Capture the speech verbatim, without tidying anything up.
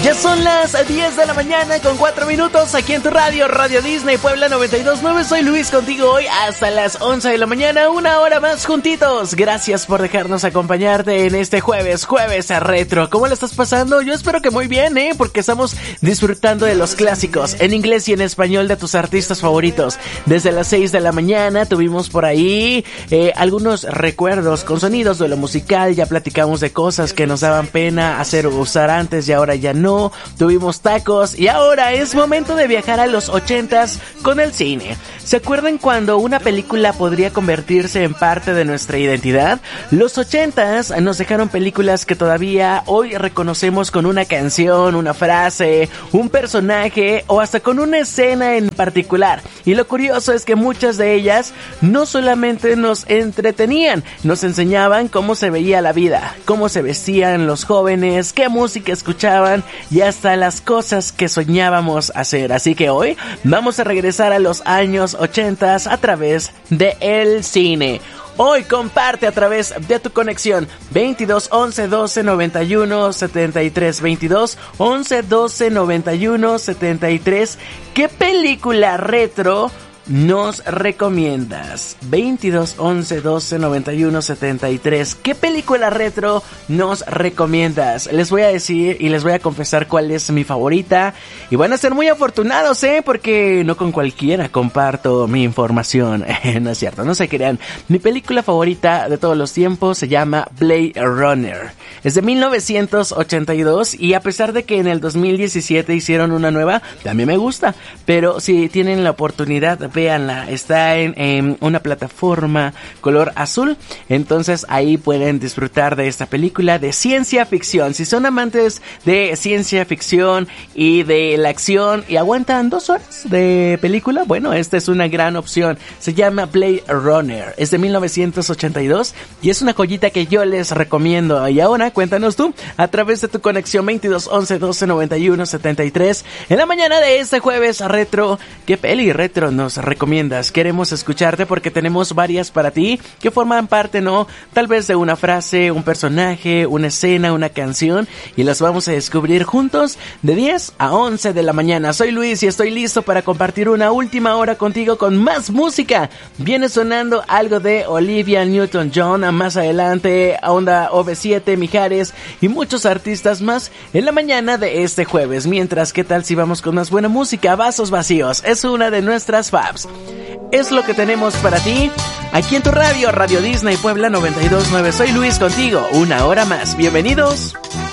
Ya son las diez de la mañana con cuatro minutos aquí en tu radio, Radio Disney Puebla noventa y dos punto nueve. Soy Luis contigo hoy hasta las once de la mañana, una hora más juntitos. Gracias por dejarnos acompañarte en este jueves, jueves a retro. ¿Cómo la estás pasando? Yo espero que muy bien, ¿eh? Porque estamos disfrutando de los clásicos en inglés y en español de tus artistas favoritos. Desde las seis de la mañana tuvimos por ahí eh, algunos recuerdos con sonidos de lo musical. Ya platicamos de cosas que nos daban pena hacer o usar antes y ahora ya no. Tuvimos tacos y ahora es momento de viajar a los ochentas con el cine. ¿Se acuerdan cuando una película podría convertirse en parte de nuestra identidad? Los ochentas nos dejaron películas que todavía hoy reconocemos con una canción, una frase, un personaje o hasta con una escena en particular. Y lo curioso es que muchas de ellas no solamente nos entretenían, nos enseñaban cómo se veía la vida, cómo se vestían los jóvenes, qué música escuchaban y hasta las cosas que soñábamos hacer. Así que hoy vamos a regresar a los años ochentas a través de el cine. Hoy comparte a través de tu conexión veintidós once doce noventa y uno setenta y tres, veintidós once doce noventa y uno setenta y tres. ¿Qué película retro nos recomiendas? Veintidós once doce noventa y uno setenta y tres. ¿Qué película retro nos recomiendas? Les voy a decir y les voy a confesar cuál es mi favorita. Y van a ser muy afortunados, ¿eh? Porque no con cualquiera comparto mi información. No es cierto, no se crean. Mi película favorita de todos los tiempos se llama Blade Runner. Es de mil novecientos ochenta y dos y a pesar de que en el dos mil diecisiete hicieron una nueva, también me gusta. Pero si tienen la oportunidad, véanla, está en, en una plataforma color azul, entonces ahí pueden disfrutar de esta película de ciencia ficción. Si son amantes de ciencia ficción y de la acción y aguantan dos horas de película, bueno, esta es una gran opción. Se llama Blade Runner, es de mil novecientos ochenta y dos y es una joyita que yo les recomiendo. Y ahora cuéntanos tú a través de tu conexión veintidós once doce noventa y uno setenta y tres en la mañana de este jueves retro. ¿Qué peli retro nos recomiendas? Queremos escucharte porque tenemos varias para ti que forman parte, ¿no? Tal vez de una frase, un personaje, una escena, una canción y las vamos a descubrir juntos de diez a once de la mañana. Soy Luis y estoy listo para compartir una última hora contigo con más música. Viene sonando algo de Olivia Newton-John, más adelante Onda O V siete, Mijares y muchos artistas más en la mañana de este jueves. Mientras, ¿qué tal si vamos con más buena música? Vasos Vacíos es una de nuestras fabs. Es lo que tenemos para ti aquí en tu radio, Radio Disney Puebla noventa y dos punto nueve. Soy Luis contigo, una hora más. Bienvenidos.